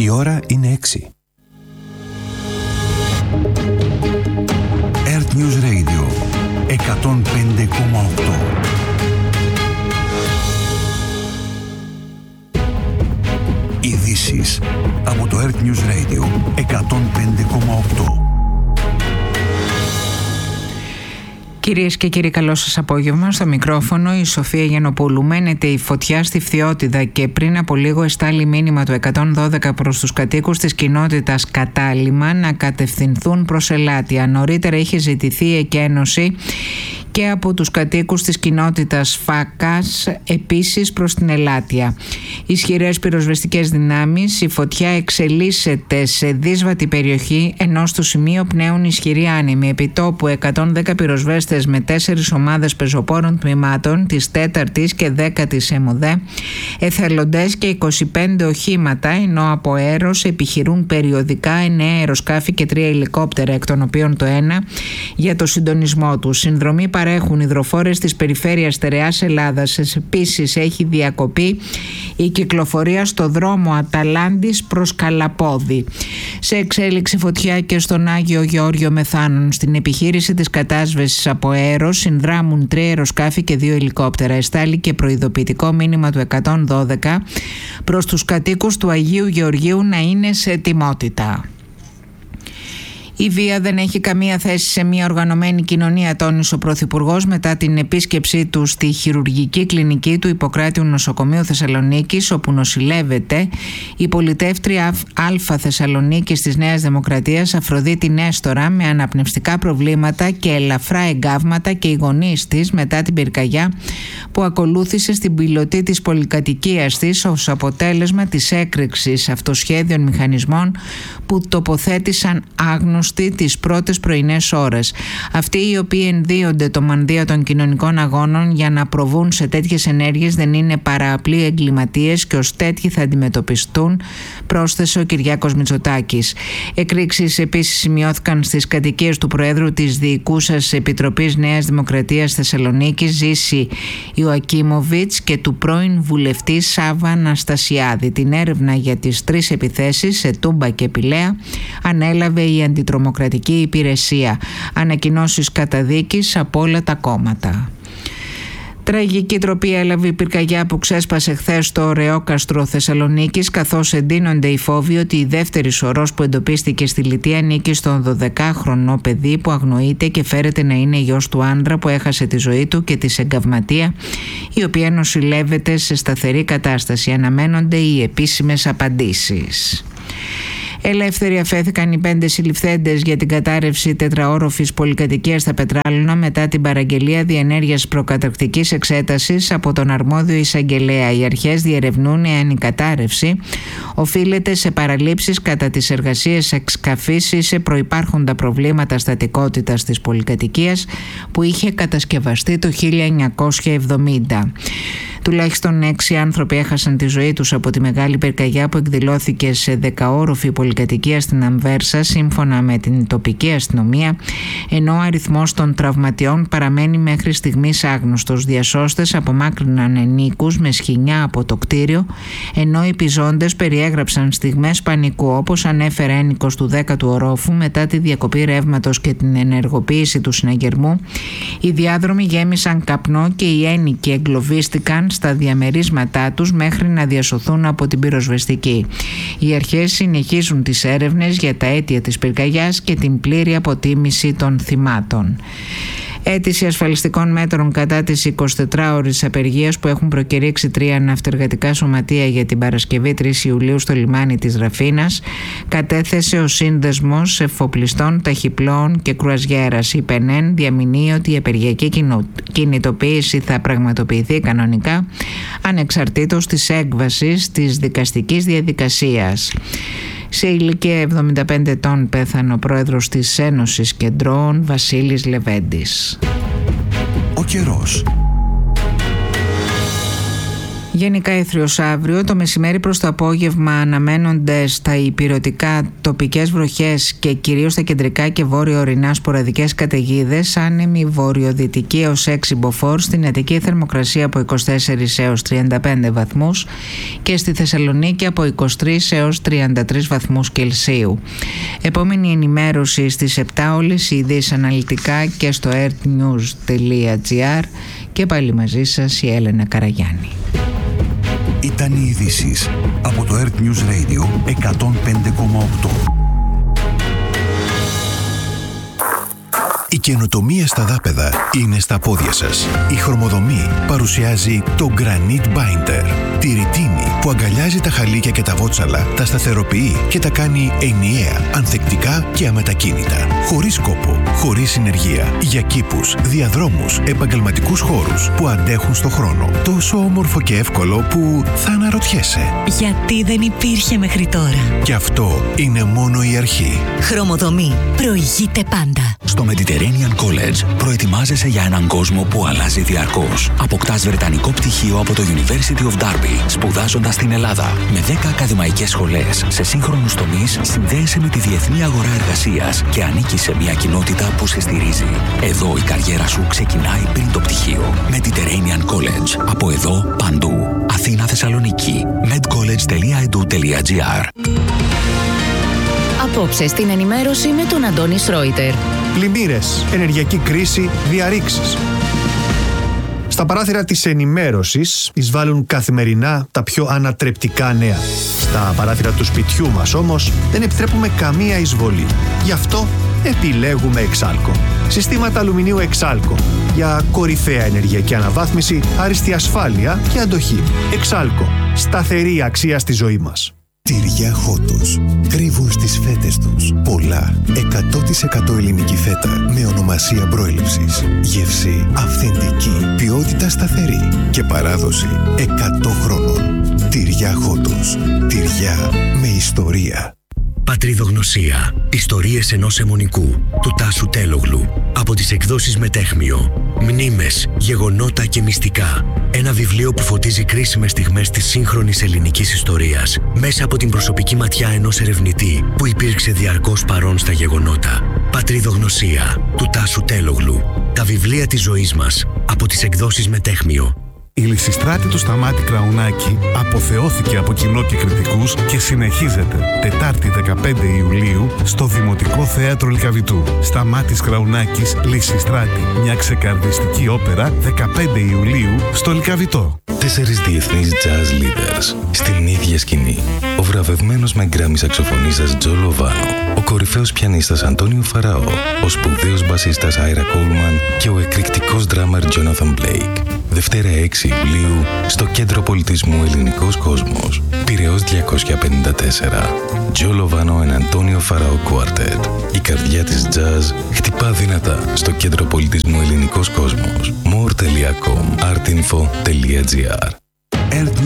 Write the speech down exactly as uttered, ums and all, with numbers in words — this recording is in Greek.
Η ώρα είναι έξι. Earth News Radio εκατόν πέντε κόμμα οκτώ. Ειδήσεις από το Earth News Radio εκατόν πέντε κόμμα οκτώ. Κυρίες και κύριοι, καλό σας απόγευμα. Στο μικρόφωνο η Σοφία Γιαννοπούλου. Μένεται η φωτιά στη Φθιώτιδα και πριν από λίγο εστάλει μήνυμα του εκατόν δώδεκα προς τους κατοίκους της κοινότητας Κατάλημα να κατευθυνθούν προς Ελάτια. Νωρίτερα είχε ζητηθεί εκένωση και από τους κατοίκους της κοινότητας Φάκας επίσης προς την Ελάτια. Ισχυρές πυροσβεστικές δυνάμεις, η φωτιά εξελίσσεται σε δύσβατη περιοχή, ενώ στο σημείο πνέουν ισχυροί άνεμοι. Επιτόπου εκατόν δέκα πυροσβέστες με τέσσερις ομάδες πεζοπόρων τμήματων της τέταρτης και δέκατης ΕΜΟΔΕ, εθελοντές και είκοσι πέντε οχήματα, ενώ από αέρος επιχειρούν περιοδικά εννέα αεροσκάφη και τρία ελικόπτερα, εκ των οποίων το ένα για το συντονισμό τους. Συνδρομή παρέχουν υδροφόρες της περιφέρειας Στερεάς Ελλάδας. Επίσης έχει διακοπεί η κυκλοφορία στο δρόμο Αταλάντης προς Καλαπόδη. Σε εξέλιξη φωτιά και στον Άγιο Γεώργιο Μεθάνων. Στην επιχείρηση της κατάσβεσης από αέρος συνδράμουν τρία αεροσκάφη και δύο ελικόπτερα. Εστάλει και προειδοποιητικό μήνυμα του εκατόν δώδεκα προς τους κατοίκους του Αγίου Γεωργίου να είναι σε ετοιμότητα. Η βία δεν έχει καμία θέση σε μια οργανωμένη κοινωνία, τόνισε ο Πρωθυπουργός μετά την επίσκεψή του στη χειρουργική κλινική του Ιπποκράτειου Νοσοκομείου Θεσσαλονίκης, όπου νοσηλεύεται η πολιτεύτρια Α Θεσσαλονίκης της Νέας Δημοκρατίας Αφροδίτη Νέστορα με αναπνευστικά προβλήματα και ελαφρά εγκάβματα, και οι γονείς της μετά την πυρκαγιά που ακολούθησε στην πιλωτή της πολυκατοικίας της ως αποτέλεσμα της έκρηξης αυτοσχέδιων μηχανισμών που τοποθέτησαν άγνωστοι τις πρώτες πρωινές ώρες. Αυτοί οι οποίοι ενδύονται το μανδύα των κοινωνικών αγώνων για να προβούν σε τέτοιες ενέργειες δεν είναι παρά απλοί εγκληματίες και ως τέτοιοι θα αντιμετωπιστούν, πρόσθεσε ο Κυριάκος Μητσοτάκης. Εκρήξεις επίσης σημειώθηκαν στις κατοικίες του Προέδρου της Διοικούσας Επιτροπής Νέας Δημοκρατίας Θεσσαλονίκης Ζήση Ιωακίμοβιτς και του πρώην βουλευτή Σάβα Αναστασιάδη. Την έρευνα για τις τρεις επιθέσεις σε Τούμπα και Πηλαία ανέλαβε η Αντιτρομοκρατική Υπηρεσία. Ανακοινώσεις καταδίκης από όλα τα κόμματα. Τραγική τροπή έλαβε η πυρκαγιά που ξέσπασε χθες στο Ρεόκαστρο Θεσσαλονίκης, καθώς εντείνονται οι φόβοι ότι η δεύτερη σωρός που εντοπίστηκε στη Λιτία ανήκει στον δωδεκάχρονο παιδί που αγνοείται και φέρεται να είναι γιος του άντρα που έχασε τη ζωή του και της εγκαυματία, η οποία νοσηλεύεται σε σταθερή κατάσταση. Αναμένονται οι επίσημες απαντήσεις. Ελεύθεροι αφέθηκαν οι πέντε συλληφθέντες για την κατάρρευση τετραόροφης πολυκατοικίας στα Πετράλωνα μετά την παραγγελία διενέργειας προκαταρκτικής εξέτασης από τον αρμόδιο εισαγγελέα. Οι αρχές διερευνούν εάν η κατάρρευση οφείλεται σε παραλήψεις κατά τις εργασίες εξκαφής ή σε προϋπάρχοντα προβλήματα στατικότητας της πολυκατοικίας που είχε κατασκευαστεί το χίλια εννιακόσια εβδομήντα. Τουλάχιστον έξι άνθρωποι έχασαν τη ζωή τους από τη μεγάλη πυρκαγιά που εκδηλώθηκε σε δεκαόροφη πολυκατοικία στην Αμβέρσα, σύμφωνα με την τοπική αστυνομία, ενώ ο αριθμός των τραυματιών παραμένει μέχρι στιγμής άγνωστος. Διασώστες απομάκρυναν ενίκους με σχοινιά από το κτίριο, ενώ οι πιζόντες περιέγραψαν στιγμές πανικού. Όπως ανέφερε ένικος του δέκατου ορόφου, μετά τη διακοπή ρεύματος και την ενεργοποίηση του συναγερμού, οι διάδρομοι γέμισαν καπνό και οι ένικοι εγκλωβίστηκαν στα διαμερίσματά τους μέχρι να διασωθούν από την πυροσβεστική. Οι αρχές συνεχίζουν τις έρευνες για τα αίτια της πυρκαγιάς και την πλήρη αποτίμηση των θυμάτων. Αίτηση ασφαλιστικών μέτρων κατά της εικοσιτετράωρης απεργίας που έχουν προκηρύξει τρία ναυτεργατικά σωματεία για την Παρασκευή τρεις Ιουλίου στο λιμάνι της Ραφίνας κατέθεσε ο Σύνδεσμος Εφοπλιστών Ταχυπλώων και Κρουαζιέρας. Η ΠΕΝΕΝ διαμηνύει ότι η απεργιακή κινητοποίηση θα πραγματοποιηθεί κανονικά ανεξαρτήτως της έκβασης της δικαστικής διαδικασίας. Σε ηλικία εβδομήντα πέντε ετών πέθανε ο πρόεδρος της Ένωσης Κεντρώων, Βασίλης Λεβέντης. Ο καιρός. Γενικά ήθριος αύριο, το μεσημέρι προς το απόγευμα αναμένονται στα ηπειρωτικά τοπικές βροχές και κυρίως στα κεντρικά και βόρειο-ορεινά σποραδικές καταιγίδες, άνεμη βορειοδυτική έως έξι μποφόρ, στην Αττική θερμοκρασία από είκοσι τέσσερις έως τριάντα πέντε βαθμούς και στη Θεσσαλονίκη από είκοσι τρεις έως τριάντα τρεις βαθμούς Κελσίου. Επόμενη ενημέρωση στις επτά, όλες οι ειδήσεις αναλυτικά και στο earthnews τελεία gr, και πάλι μαζί σας η Έλενα Καραγιάννη. Ήταν οι ειδήσεις από το Earth News Radio εκατόν πέντε κόμμα οκτώ. Η καινοτομία στα δάπεδα είναι στα πόδια σας. Η Χρωμοδομή παρουσιάζει το Granite Binder. Τη ρητίνη που αγκαλιάζει τα χαλίκια και τα βότσαλα, τα σταθεροποιεί και τα κάνει ενιαία, ανθεκτικά και αμετακίνητα. Χωρίς κόπο, χωρίς συνεργεία. Για κήπους, διαδρόμους, επαγγελματικούς χώρους που αντέχουν στο χρόνο. Τόσο όμορφο και εύκολο που θα αναρωτιέσαι. Γιατί δεν υπήρχε μέχρι τώρα. Και αυτό είναι μόνο η αρχή. Χρωμοδομή. Προηγείται πάντα. Στο Mediterranean College προετοιμάζεσαι για έναν κόσμο που αλλάζει διαρκώς. Αποκτάς βρετανικό πτυχίο από το University of Derby, σπουδάζοντας στην Ελλάδα. Με δέκα ακαδημαϊκές σχολές σε σύγχρονους τομείς, συνδέεσαι με τη διεθνή αγορά εργασίας και ανήκεις σε μια κοινότητα που σε στηρίζει. Εδώ η καριέρα σου ξεκινάει πριν το πτυχίο. Mediterranean College. Από εδώ παντού. Αθήνα, Θεσσαλονίκη. medcollege τελεία e d u τελεία g r. Απόψε στην ενημέρωση με τον Αντώνη Σρόιτερ. Πλημμύρες, ενεργειακή κρίση, διαρρήξεις. Στα παράθυρα της ενημέρωσης εισβάλλουν καθημερινά τα πιο ανατρεπτικά νέα. Στα παράθυρα του σπιτιού μας όμως δεν επιτρέπουμε καμία εισβολή. Γι' αυτό επιλέγουμε Εξάλκο. Συστήματα αλουμινίου Εξάλκο για κορυφαία ενεργειακή αναβάθμιση, άριστη ασφάλεια και αντοχή. Εξάλκο. Σταθερή αξία στη ζωή μας. Τυριά Χότος. Κρύβουν στις φέτες τους πολλά εκατό τοις εκατό ελληνική φέτα με ονομασία προέλευσης. Γεύση αυθεντική, ποιότητα σταθερή και παράδοση εκατό χρόνων. Τυριά Χότος. Τυριά με ιστορία. Πατριδογνωσία. Ιστορίες ενός αιμονικού του Τάσου Τέλογλου. Από τις εκδόσεις Μετέχμιο. Μνήμες, γεγονότα και μυστικά. Ένα βιβλίο που φωτίζει κρίσιμες στιγμές της σύγχρονης ελληνικής ιστορίας μέσα από την προσωπική ματιά ενός ερευνητή που υπήρξε διαρκώς παρόν στα γεγονότα. Πατριδογνωσία του Τάσου Τέλογλου. Τα βιβλία της ζωής μας από τις εκδόσεις Μετέχμιο. Η Λυσιστράτη του Σταμάτη Κραουνάκη αποθεώθηκε από κοινό και κριτικούς και συνεχίζεται Τετάρτη δεκαπέντε Ιουλίου στο Δημοτικό Θέατρο Λυκαβητού. Σταμάτης Κραουνάκης, Λυσιστράτη, μια ξεκαρδιστική όπερα, δεκαπέντε Ιουλίου στο Λυκαβητό. Τέσσερις διεθνείς jazz leaders στην ίδια σκηνή. Ο βραβευμένος με γκράμι σαξοφωνίστας Τζο Λοβάνο, ο κορυφαίος πιανίστας Αντώνιο Φαραώ, ο σπουδαίος μπασίστας Άιρα Κόλμαν και ο εκρηκτικός ντράμερ Τζόναθαν Μπλέικ. Δευτέρα έξι Ιουλίου στο Κέντρο Πολιτισμού Ελληνικός Κόσμος. Πειραιώς διακόσια πενήντα τέσσερα. Τζο Λοβάνο and Αντώνιο Φαραώ Quartet. Η καρδιά της jazz χτυπά δυνατά στο Κέντρο Πολιτισμού Ελληνικός Κόσμος. more τελεία com, artinfo τελεία gr. Earth